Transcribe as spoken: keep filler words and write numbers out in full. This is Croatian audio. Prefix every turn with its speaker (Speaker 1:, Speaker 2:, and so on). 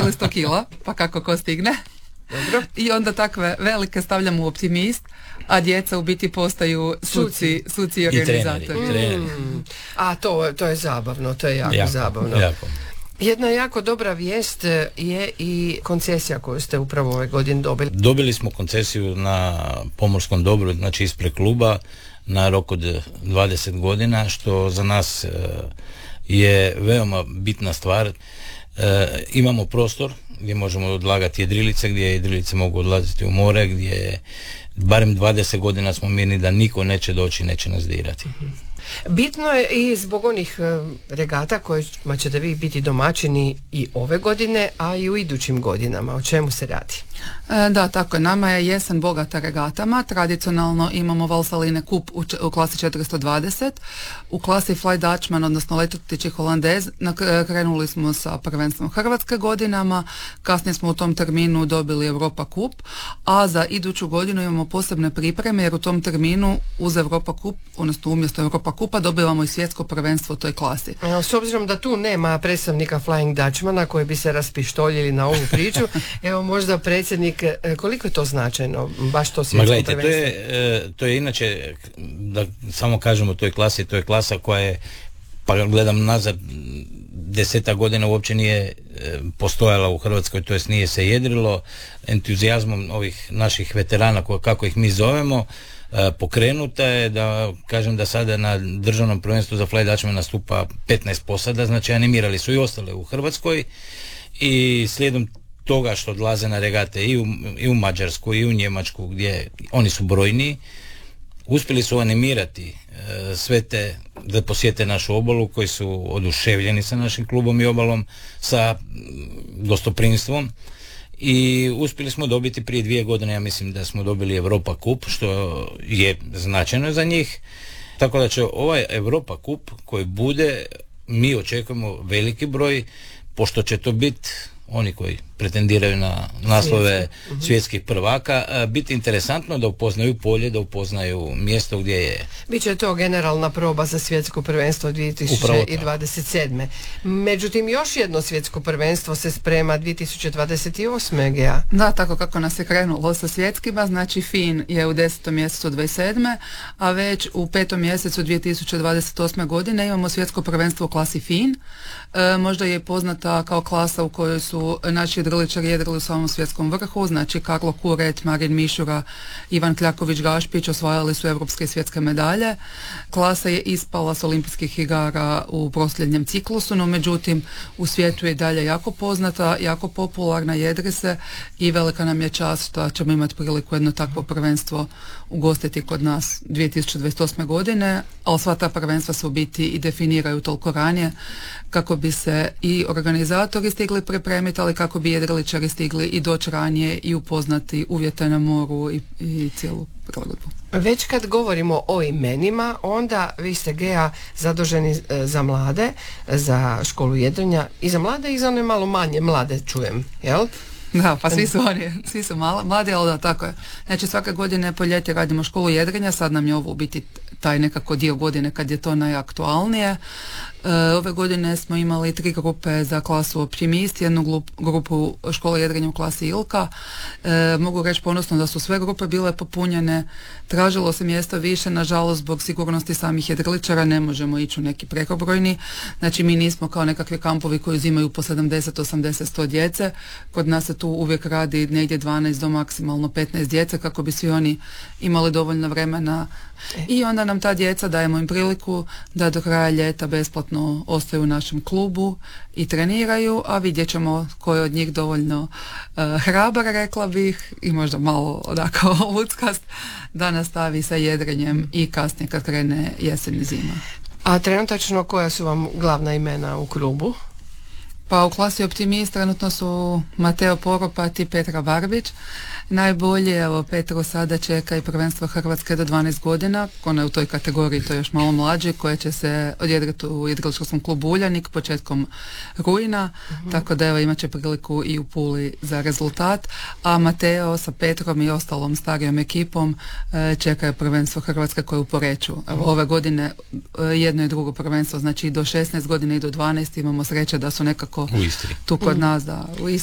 Speaker 1: ili sto kila, pa kako ko stigne.
Speaker 2: Dobro.
Speaker 1: I onda takve velike stavljamo u Optimist, a djeca u biti postaju suci, suci i organizatori.
Speaker 3: I treneri, treneri.
Speaker 2: Mm. A to, to je zabavno, to je jako,
Speaker 3: jako
Speaker 2: zabavno.
Speaker 3: Jako.
Speaker 2: Jedna jako dobra vijest je i koncesija koju ste upravo ove godine dobili.
Speaker 3: Dobili smo koncesiju na pomorskom dobru, znači ispred kluba, na rok od dvadeset godina, što za nas e, je veoma bitna stvar. E, imamo prostor gdje možemo odlagati jedrilice, gdje jedrilice mogu odlaziti u more, gdje barem dvadeset godina smo mirni da niko neće doći, neće nas dirati.
Speaker 2: Bitno je i zbog onih regata kojima ćete vi biti domaćini i ove godine, a i u idućim godinama. O čemu se radi?
Speaker 1: E, da, tako je. Nama je jesen bogata regatama. Tradicionalno imamo Valsaline kup u, u klasi četiristo dvadeset. U klasi Fly Dutchman, odnosno letutići Holandez, krenuli smo sa prvenstvom Hrvatske godinama. Kasnije smo u tom terminu dobili Europa kup, a za iduću godinu imamo posebne pripreme, jer u tom terminu uz Europa kup, odnosno umjesto Europa kupa, dobivamo i svjetsko prvenstvo u toj klasi.
Speaker 2: Evo, s obzirom da tu nema predstavnika Flying Dutchmana koji bi se raspištoljili na ovu priču, evo možda predsjednik, koliko je to značajno, baš to svjetsko
Speaker 3: Ma gledajte,
Speaker 2: prvenstvo?
Speaker 3: to je, to je inače, da samo kažemo o toj klasi, to je klasa koja je, pa gledam nazad, deseta godina uopće nije postojala u Hrvatskoj, to jest nije se jedrilo. Entuzijazmom ovih naših veterana, kako ih mi zovemo, pokrenuta je, da kažem da sada na državnom prvenstvu za Fly Dutchman nastupa petnaest posada, znači animirali su i ostale u Hrvatskoj, i slijedom toga što odlaze na regate i u, i u Mađarsku i u Njemačku, gdje oni su brojniji, uspjeli su animirati e, sve te da posjete našu obalu, koji su oduševljeni sa našim klubom i obalom, sa gostoprimstvom, i uspjeli smo dobiti prije dvije godine, ja mislim da smo dobili Europa kup, što je značajno za njih, tako da će ovaj Europa kup koji bude, mi očekujemo veliki broj, pošto će to biti oni koji pretendiraju na naslove Svjetski. svjetskih prvaka, biti interesantno da upoznaju polje, da upoznaju mjesto gdje je.
Speaker 2: Biće to generalna proba za svjetsko prvenstvo dvije tisuće dvadeset sedme. Međutim, još jedno svjetsko prvenstvo se sprema dvije tisuće dvadeset osme. Gea.
Speaker 1: Da, tako kako nas je krenulo sa svjetskima, znači Fin je u desetom mjesecu dvadeset sedme, a već u petom mjesecu dvije tisuće dvadeset osme. godine imamo svjetsko prvenstvo u klasi Fin. E, možda je poznata kao klasa u kojoj su naši jedriličari jedrili u samom svjetskom vrhu, znači Karlo Kuret, Marin Mišura, Ivan Kljaković-Gašpić osvajali su europske i svjetske medalje. Klasa je ispala s olimpijskih igara u posljednjem ciklusu, no međutim u svijetu je dalje jako poznata, jako popularna, jedri se, i velika nam je čast što ćemo imati priliku jedno takvo prvenstvo ugostiti kod nas dvije tisuće dvadeset osme. godine, ali sva ta prvenstva se u biti i definiraju toliko ranije kako bi se i organizatori stigli pripremiti, ali kako bi jedriličari stigli i doći ranije i upoznati uvjete na moru i, i cijelu prilagodbu.
Speaker 2: Već kad govorimo o imenima, onda vi ste, Gea, zaduženi za mlade, za školu jedrenja, i za mlade i za one malo manje mlade, čujem, jel?
Speaker 1: Da, pa svi su oni, svi su mala, mladi, ali da, tako je. Znači svake godine po ljeti radimo školu jedrenja, sad nam je ovo u biti taj nekako dio godine kad je to najaktualnije. E, ove godine smo imali tri grupe za klasu Optimist, jednu glup, grupu škole jedrenja u klasi Ilka. E, mogu reći ponosno da su sve grupe bile popunjene, tražilo se mjesta više, nažalost zbog sigurnosti samih jedriličara ne možemo ići u neki prekobrojni, znači mi nismo kao nekakvi kampovi koji uzimaju po sedamdeset, osamdeset, sto djece, kod nas se tu uvijek radi negdje dvanaest do maksimalno petnaest djece kako bi svi oni imali dovoljno vremena, i onda nam ta djeca, dajemo im priliku da do kraja ljeta besplatno ostaju u našem klubu i treniraju, a vidjet ćemo ko je od njih dovoljno uh, hrabar, rekla bih, i možda malo odako luckast, da nastavi sa jedrenjem i kasnije kad krene jesen i zima.
Speaker 2: A trenutačno koja su vam glavna imena u klubu?
Speaker 1: Pa u klasi Optimist trenutno su Mateo Poropat i Petra Barbić. Najbolje, evo, Petro sada čeka i prvenstvo Hrvatske do dvanaest godina, ona je u toj kategoriji, to je još malo mlađi, koje će se odjedrati u jedriličarskom klubu Uljanik početkom rujna, uh-huh. tako da evo imat će priliku i u Puli za rezultat, a Mateo sa Petrom i ostalom starijom ekipom e, čeka je prvenstvo Hrvatske koje je u Poreču. Evo, ove godine e, jedno i drugo prvenstvo, znači i do šesnaest godina i do dvanaest, imamo sreće da su nekako
Speaker 3: u Istri.
Speaker 1: tu kod
Speaker 2: mm.
Speaker 1: nas, da, u Istri.